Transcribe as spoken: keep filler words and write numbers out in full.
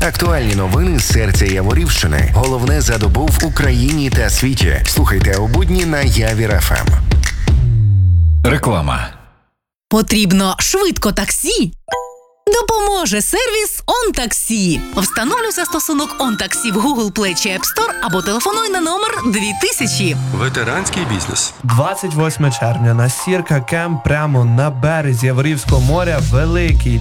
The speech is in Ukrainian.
Актуальні новини з серця Яворівщини. Головне за добу в Україні та світі. Слухайте у будні на Явір еф ем. Реклама. Потрібно швидко таксі? Допоможе сервіс OnTaxi. Встановлюй застосунок OnTaxi в Google Play чи App Store або телефонуй на номер дві тисячі. Ветеранський бізнес. двадцять восьмого червня на Сірка Кемп прямо на березі Яворівського моря великий